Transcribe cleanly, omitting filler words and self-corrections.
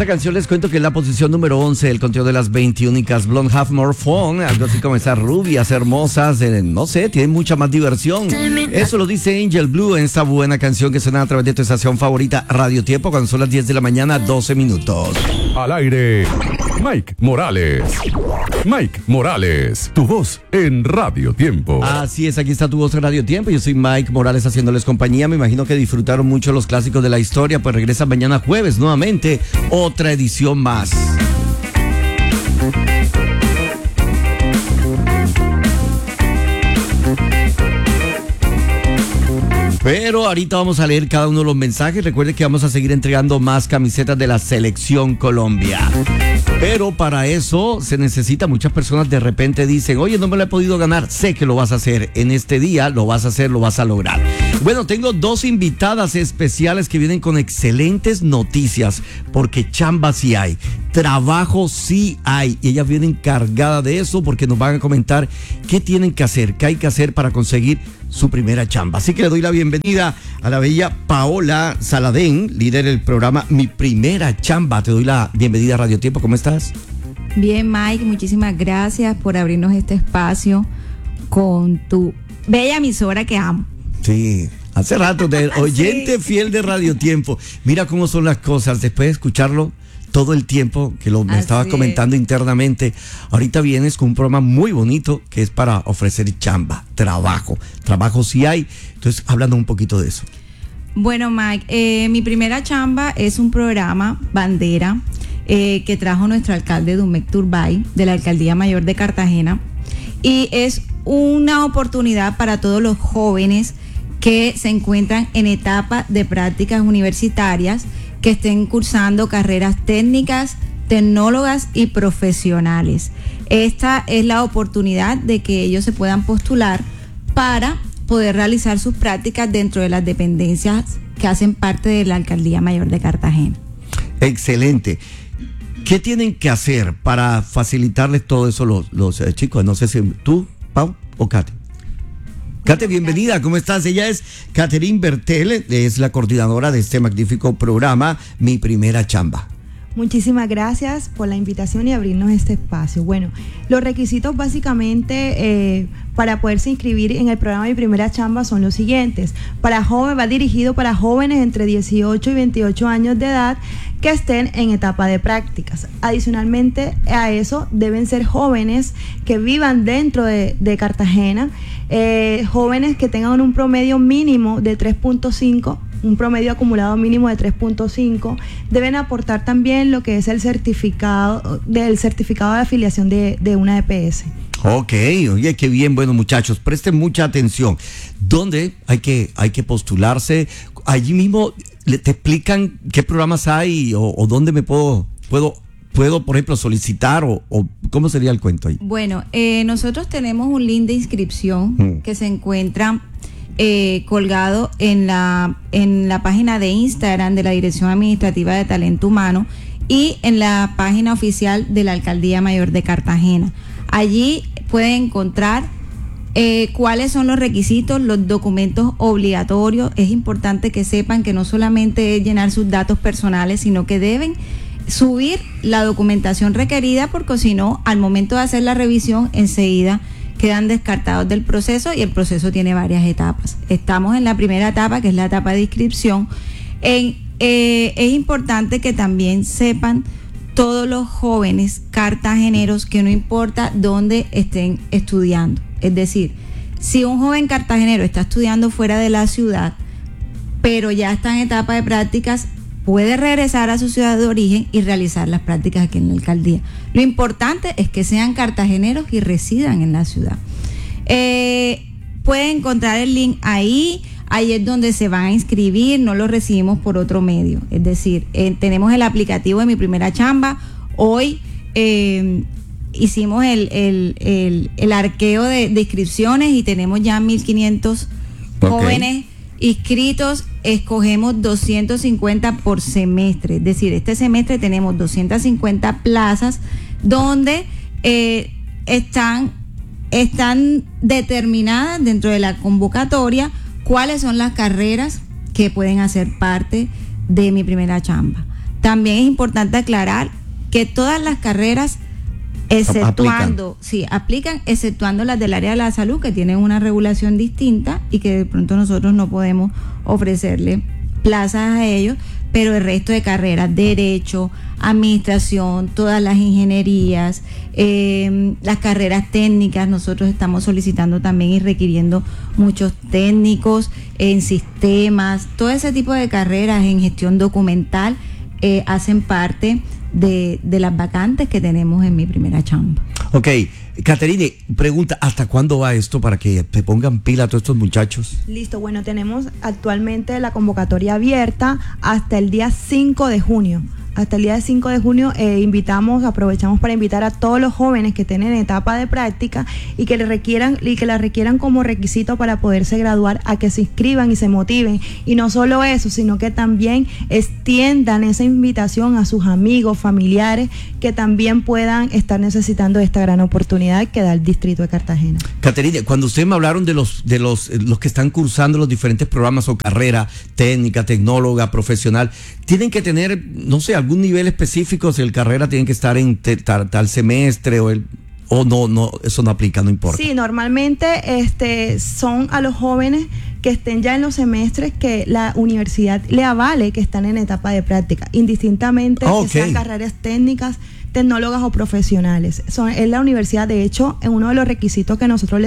Esta canción les cuento que es la posición número 11 del conteo de las 20 únicas. Blonde Have More Fun, algo así como esas rubias hermosas, no sé, tienen mucha más diversión. Eso lo dice Angel Blue en esta buena canción que suena a través de tu estación favorita, Radio Tiempo, cuando son las 10 de la mañana, 12 minutos. Al aire, Mike Morales. Mike Morales, tu voz en Radio Tiempo. Así es, aquí está tu voz en Radio Tiempo. Yo soy Mike Morales haciéndoles compañía. Me imagino que disfrutaron mucho los clásicos de la historia, pues regresa mañana jueves nuevamente, otra edición más. Pero ahorita vamos a leer cada uno de los mensajes. Recuerde que vamos a seguir entregando más camisetas de la Selección Colombia. Pero para eso se necesita, muchas personas de repente dicen, oye, no me lo he podido ganar. Sé que lo vas a hacer en este día, lo vas a hacer, lo vas a lograr. Bueno, tengo dos invitadas especiales que vienen con excelentes noticias, porque chamba sí hay, trabajo sí hay, y ellas vienen cargadas de eso porque nos van a comentar qué tienen que hacer, qué hay que hacer para conseguir su primera chamba. Así que le doy la bienvenida a la bella Paola Saladén, líder del programa Mi Primera Chamba. Te doy la bienvenida a Radio Tiempo. ¿Cómo estás? Bien, Mike, muchísimas gracias por abrirnos este espacio con tu bella emisora que amo. Sí, hace rato, de oyente sí, fiel de Radio Tiempo. Mira cómo son las cosas, después de escucharlo todo el tiempo, que me estabas comentando internamente. Ahorita vienes con un programa muy bonito que es para ofrecer chamba, trabajo sí hay. Entonces, háblanos un poquito de eso. Bueno, Mike, Mi Primera Chamba es un programa bandera que trajo nuestro alcalde Dumek Turbay, de la Alcaldía Mayor de Cartagena, y es una oportunidad para todos los jóvenes que se encuentran en etapa de prácticas universitarias, que estén cursando carreras técnicas, tecnólogas y profesionales. Esta es la oportunidad de que ellos se puedan postular para poder realizar sus prácticas dentro de las dependencias que hacen parte de la Alcaldía Mayor de Cartagena. Excelente. ¿Qué tienen que hacer para facilitarles todo eso los chicos? No sé si tú, Pau, o Katy. Kate, bienvenida, ¿cómo estás? Ella es Catherine Bertel, es la coordinadora de este magnífico programa, Mi Primera Chamba. Muchísimas gracias por la invitación y abrirnos este espacio. Bueno, los requisitos básicamente para poderse inscribir en el programa Mi Primera Chamba son los siguientes. Va dirigido para jóvenes entre 18 y 28 años de edad que estén en etapa de prácticas. Adicionalmente a eso, deben ser jóvenes que vivan dentro de Cartagena, jóvenes que tengan un promedio mínimo de 3.5, un promedio acumulado mínimo de 3.5, deben aportar también lo que es el certificado de afiliación de una EPS. Ok, oye, qué bien. Bueno, muchachos, presten mucha atención. ¿Dónde hay que postularse? Allí mismo te explican qué programas hay o dónde me puedo, por ejemplo, solicitar o cómo sería el cuento ahí. Bueno, nosotros tenemos un link de inscripción que se encuentra colgado en la página de Instagram de la Dirección Administrativa de Talento Humano y en la página oficial de la Alcaldía Mayor de Cartagena. Allí pueden encontrar cuáles son los requisitos, los documentos obligatorios. Es importante que sepan que no solamente es llenar sus datos personales, sino que deben subir la documentación requerida, porque si no, al momento de hacer la revisión, enseguida quedan descartados del proceso, y el proceso tiene varias etapas. Estamos en la primera etapa, que es la etapa de inscripción. Es importante que también sepan todos los jóvenes cartageneros que no importa dónde estén estudiando. Es decir, si un joven cartagenero está estudiando fuera de la ciudad, pero ya está en etapa de prácticas, puede regresar a su ciudad de origen y realizar las prácticas aquí en la alcaldía. Lo importante es que sean cartageneros y residan en la ciudad. Pueden encontrar el link ahí es donde se van a inscribir, no lo recibimos por otro medio. Es decir, tenemos el aplicativo de Mi Primera Chamba. Hoy hicimos el arqueo de inscripciones y tenemos ya 1.500 jóvenes inscritos. Escogemos 250 por semestre, es decir, este semestre tenemos 250 plazas donde están determinadas dentro de la convocatoria cuáles son las carreras que pueden hacer parte de Mi Primera Chamba. También es importante aclarar que todas las carreras, aplican, exceptuando las del área de la salud, que tienen una regulación distinta y que de pronto nosotros no podemos ofrecerle plazas a ellos, pero el resto de carreras, derecho, administración, todas las ingenierías, las carreras técnicas, nosotros estamos solicitando también y requiriendo muchos técnicos en sistemas, todo ese tipo de carreras en gestión documental hacen parte de las vacantes que tenemos en Mi Primera Chamba. Ok, Caterine, pregunta, ¿hasta cuándo va esto para que te pongan pila a todos estos muchachos? Listo, bueno, tenemos actualmente la convocatoria abierta hasta el día 5 de junio. Hasta el día 5 de junio aprovechamos para invitar a todos los jóvenes que tienen etapa de práctica y que la requieran como requisito para poderse graduar, a que se inscriban y se motiven. Y no solo eso, sino que también extiendan esa invitación a sus amigos, familiares, que también puedan estar necesitando de esta gran oportunidad que da el distrito de Cartagena. Caterine, cuando ustedes me hablaron de los que están cursando los diferentes programas o carrera técnica, tecnóloga, profesional, tienen que tener, no sé, algún nivel específico, si el carrera tiene que estar en tal semestre o no, eso no aplica, no importa. Sí, normalmente son a los jóvenes que estén ya en los semestres que la universidad le avale que están en etapa de práctica, indistintamente que sean carreras técnicas, tecnólogas o profesionales. Es la universidad, de hecho, en uno de los requisitos que nosotros